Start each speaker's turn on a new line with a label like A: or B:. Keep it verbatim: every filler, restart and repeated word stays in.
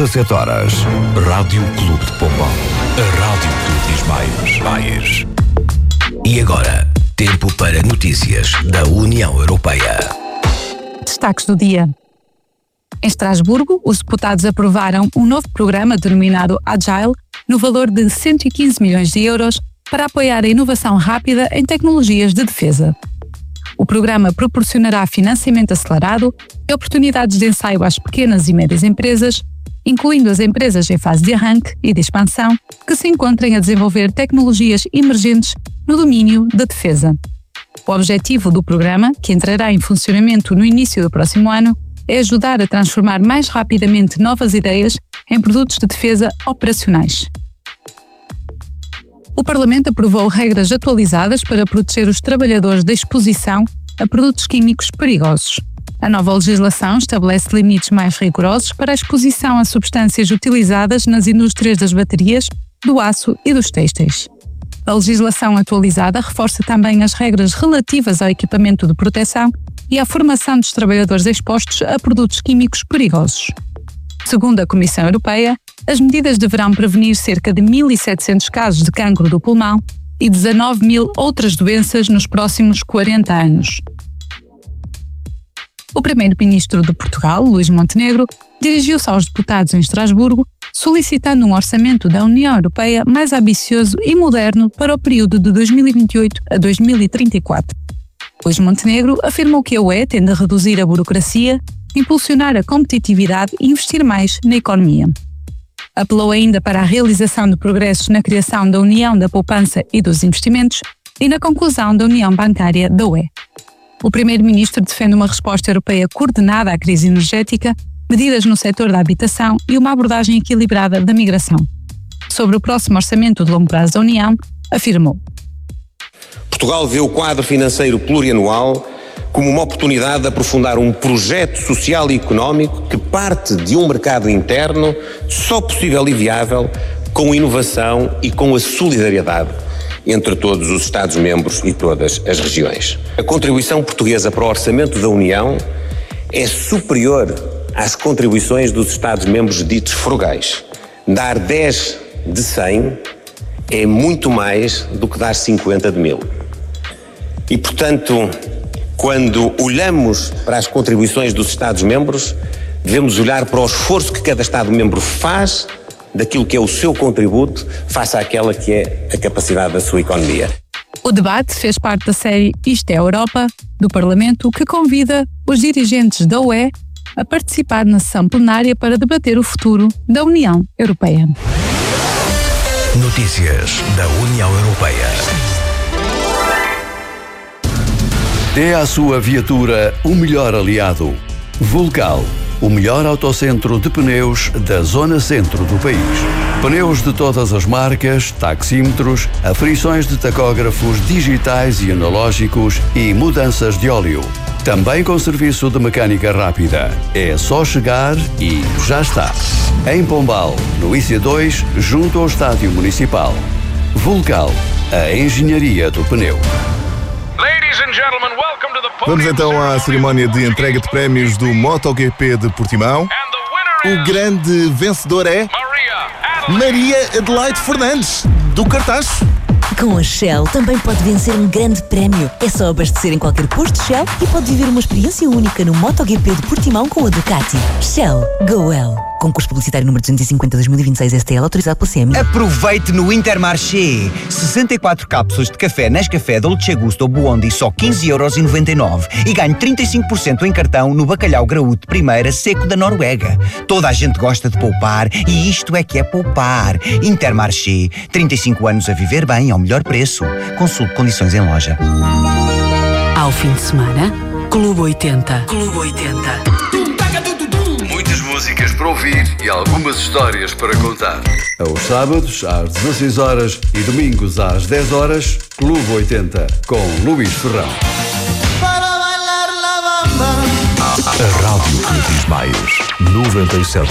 A: dezassete horas. Rádio Clube de Pombal. A Rádio que diz mais. mais. E agora, tempo para notícias da União Europeia.
B: Destaques do dia. Em Estrasburgo, os deputados aprovaram um novo programa denominado Agile, no valor de cento e quinze milhões de euros, para apoiar a inovação rápida em tecnologias de defesa. O programa proporcionará financiamento acelerado e oportunidades de ensaio às pequenas e médias empresas, incluindo as empresas em fase de arranque e de expansão que se encontrem a desenvolver tecnologias emergentes no domínio da defesa. O objetivo do programa, que entrará em funcionamento no início do próximo ano, é ajudar a transformar mais rapidamente novas ideias em produtos de defesa operacionais. O Parlamento aprovou regras atualizadas para proteger os trabalhadores da exposição a produtos químicos perigosos. A nova legislação estabelece limites mais rigorosos para a exposição a substâncias utilizadas nas indústrias das baterias, do aço e dos têxteis. A legislação atualizada reforça também as regras relativas ao equipamento de proteção e à formação dos trabalhadores expostos a produtos químicos perigosos. Segundo a Comissão Europeia, as medidas deverão prevenir cerca de mil e setecentos casos de cancro do pulmão e dezanove mil outras doenças nos próximos quarenta anos. O primeiro-ministro de Portugal, Luís Montenegro, dirigiu-se aos deputados em Estrasburgo, solicitando um orçamento da União Europeia mais ambicioso e moderno para o período de dois mil e vinte e oito a dois mil e trinta e quatro. Luís Montenegro afirmou que a U E tende a reduzir a burocracia, impulsionar a competitividade e investir mais na economia. Apelou ainda para a realização de progressos na criação da União da Poupança e dos Investimentos e na conclusão da União Bancária da U E. O primeiro-ministro defende uma resposta europeia coordenada à crise energética, medidas no setor da habitação e uma abordagem equilibrada da migração. Sobre o próximo orçamento de longo prazo da União, afirmou:
C: Portugal vê o quadro financeiro plurianual como uma oportunidade de aprofundar um projeto social e económico que parte de um mercado interno só possível e viável com inovação e com a solidariedade entre todos os Estados-membros e todas as regiões. A contribuição portuguesa para o orçamento da União é superior às contribuições dos Estados-membros ditos frugais. Dar dez de cem é muito mais do que dar cinquenta de mil. E, portanto, quando olhamos para as contribuições dos Estados-membros, devemos olhar para o esforço que cada Estado-membro faz daquilo que é o seu contributo face àquela que é a capacidade da sua economia.
B: O debate fez parte da série Isto é a Europa, do Parlamento, que convida os dirigentes da U E a participar na sessão plenária para debater o futuro da União Europeia.
A: Notícias da União Europeia.
D: Dê à sua viatura o melhor aliado. Vulcal, o melhor autocentro de pneus da zona centro do país. Pneus de todas as marcas, taxímetros, aferições de tacógrafos digitais e analógicos e mudanças de óleo. Também com serviço de mecânica rápida. É só chegar e já está. Em Pombal, no I C dois, junto ao Estádio Municipal. Vulcal, a engenharia do pneu.
E: Vamos então à cerimónia de entrega de prémios do MotoGP de Portimão. O grande vencedor é Maria Adelaide Fernandes, do Cartaz.
F: Com a Shell também pode vencer um grande prémio. É só abastecer em qualquer posto Shell e pode viver uma experiência única no MotoGP de Portimão com a Ducati. Shell, go well. Concurso publicitário número duzentos e cinquenta de dois mil e vinte e seis S T L, autorizado pela C M.
G: Aproveite no Intermarché. sessenta e quatro cápsulas de café Nescafé Dolce Gusto Buondi, só quinze euros e noventa e nove. E ganhe trinta e cinco por cento em cartão no bacalhau graúdo primeira seco da Noruega. Toda a gente gosta de poupar e isto é que é poupar. Intermarché. trinta e cinco anos a viver bem ao melhor preço. Consulte condições em loja.
H: Ao fim de semana, Clube oitenta. Clube oitenta.
D: Muitas músicas para ouvir e algumas histórias para contar. Aos sábados, às dezasseis horas e domingos às dez horas, Clube oitenta, com Luís Ferrão.
A: A rádio que diz mais. noventa e sete